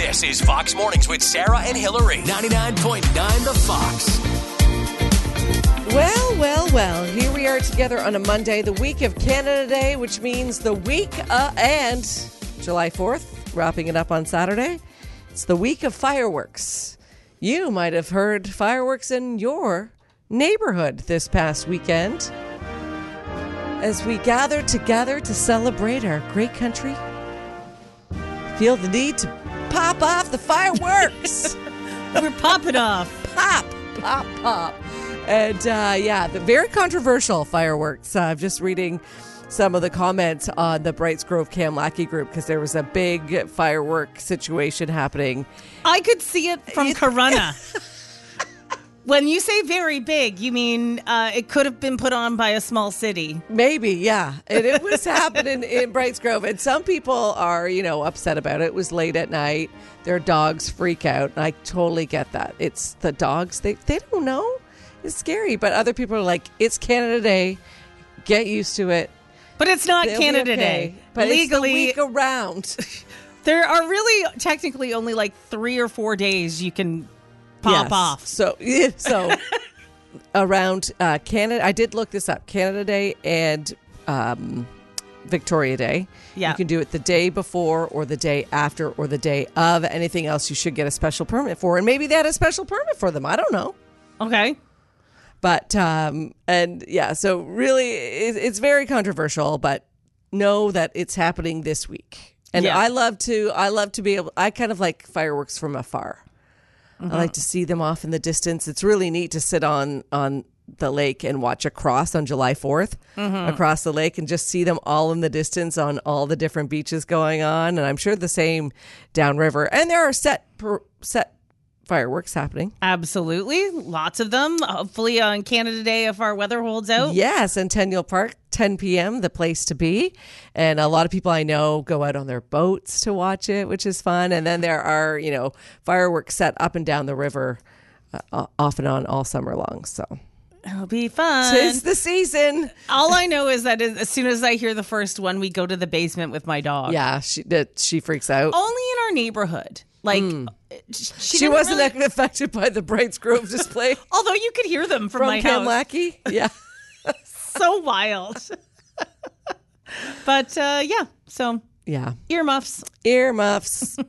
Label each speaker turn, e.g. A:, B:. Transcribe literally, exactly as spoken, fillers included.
A: This is Fox Mornings with Sarah and Hillary. ninety-nine point nine The Fox.
B: Well, well, well. Here we are together on a Monday, the week of Canada Day, which means the week uh, and July fourth, wrapping it up on Saturday. It's the week of fireworks. You might have heard fireworks in your neighborhood this past weekend as we gathered together to celebrate our great country. Feel the need to pop off the fireworks.
C: We're popping off.
B: Pop, pop, pop. And uh, yeah, the very controversial fireworks. Uh, I'm just reading some of the comments on the Brights Grove Cam Lackey group because there was a big firework situation happening.
C: I could see it from
B: It-
C: Corunna. When you say very big, you mean uh, it could have been put on by a small city.
B: Maybe, yeah. And it was happening in Brights Grove. And some people are, you know, upset about it. It was late at night. Their dogs freak out. And I totally get that. It's the dogs. They, they don't know. It's scary. But other people are like, it's Canada Day. Get used to it.
C: But it's not
B: They'll be
C: Canada
B: okay.
C: Day.
B: But
C: legally,
B: it's the week around.
C: there are really technically only like three or four days you can pop
B: Yes.
C: off.
B: So, yeah, so around uh, Canada, I did look this up. Canada Day and um, Victoria Day.
C: Yeah.
B: You can do it the day before or the day after or the day of. Anything else you should get a special permit for. And maybe they had a special permit for them. I don't know.
C: Okay.
B: But, um, and yeah, so really it, it's very controversial, but know that it's happening this week. And
C: Yeah.
B: I love to, I love to be able, I kind of like fireworks from afar.
C: Mm-hmm.
B: I like to see them off in the distance. It's really neat to sit on, on the lake and watch across on July fourth,
C: Mm-hmm.
B: across the lake and just see them all in the distance on all the different beaches going on. And I'm sure the same downriver. And there are set, per, set fireworks happening.
C: Absolutely. Lots of them. Hopefully on Canada Day if our weather holds out.
B: Yeah, Centennial Park, ten p.m., the place to be. And a lot of people I know go out on their boats to watch it, which is fun. And then there are, you know, fireworks set up and down the river uh, off and on all summer long. So
C: It'll be fun.
B: it's the season.
C: All I know is that as soon as I hear the first one, we go to the basement with my dog.
B: Yeah, she that she freaks out.
C: Only in our neighborhood. Like, she,
B: she
C: didn't
B: wasn't
C: really-
B: affected by the Brights Grove display
C: Although you could hear them from,
B: from
C: my
B: Cam
C: house.
B: Lackey. Yeah.
C: So wild. But uh, yeah, so
B: Yeah.
C: earmuffs.
B: Earmuffs.